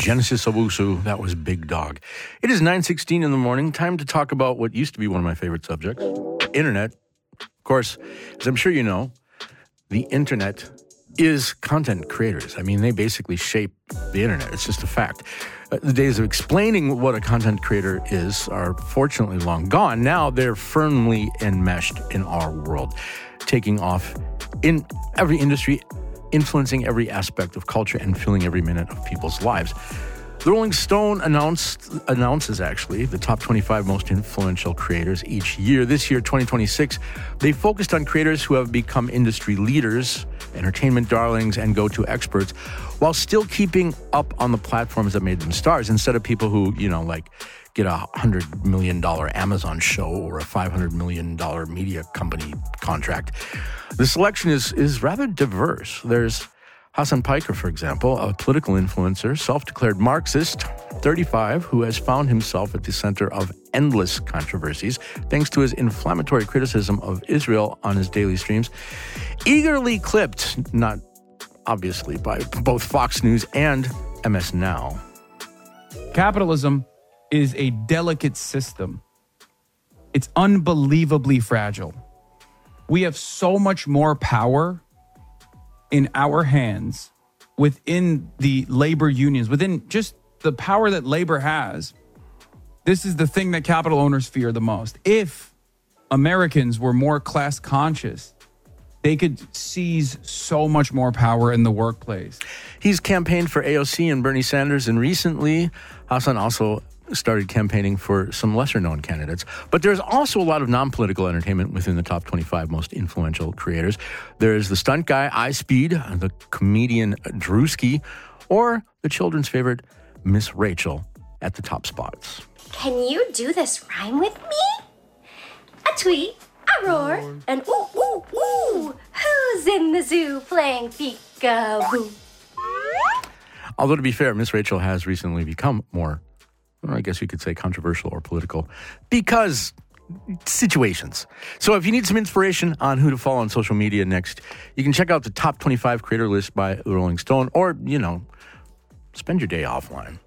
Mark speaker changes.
Speaker 1: Genesis Owusu, that was Big Dog. It is 9:16 in the morning. Time to talk about what used to be one of my favorite subjects, internet. Of course, as I'm sure you know, the internet is content creators. I mean, they basically shape the internet. It's just a fact. The days of explaining what a content creator is are fortunately long gone. Now they're firmly enmeshed in our world, taking off in every industry, influencing every aspect of culture and filling every minute of people's lives. The Rolling Stone announces the top 25 most influential creators each year. This year, 2026, they focused on creators who have become industry leaders, entertainment darlings, and go-to experts, while still keeping up on the platforms that made them stars, instead of people who, get a $100 million Amazon show or a $500 million media company contract. The selection is rather diverse. There's Hasan Piker, for example, a political influencer, self-declared Marxist, 35, who has found himself at the center of endless controversies thanks to his inflammatory criticism of Israel on his daily streams. Eagerly clipped, not obviously, by both Fox News and MS Now.
Speaker 2: Capitalism is a delicate system. It's unbelievably fragile. We have so much more power in our hands within the labor unions, within just the power that labor has. This is the thing that capital owners fear the most. If Americans were more class conscious, they could seize so much more power in the workplace.
Speaker 1: He's campaigned for AOC and Bernie Sanders, and recently Hasan also started campaigning for some lesser-known candidates. But there's also a lot of non-political entertainment within the top 25 most influential creators. There's the stunt guy, iSpeed, the comedian Drewski, or the children's favorite, Miss Rachel, at the top spots.
Speaker 3: Can you do this rhyme with me? A tweet, a roar, and ooh, ooh, ooh. Who's in the zoo playing peekaboo?
Speaker 1: Although, to be fair, Miss Rachel has recently become more, I guess you could say, controversial or political because situations. So if you need some inspiration on who to follow on social media next, you can check out the top 25 creator list by the Rolling Stone, or, spend your day offline.